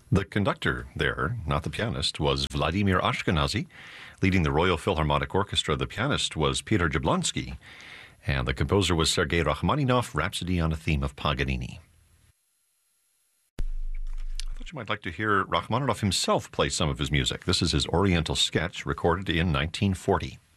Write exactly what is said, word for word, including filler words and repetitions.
The conductor there, not the pianist, was Vladimir Ashkenazy. Leading the Royal Philharmonic Orchestra, the pianist was Peter Jablonski, and the composer was Sergei Rachmaninoff, Rhapsody on a Theme of Paganini. I thought you might like to hear Rachmaninoff himself play some of his music. This is his Oriental Sketch, recorded in nineteen forty.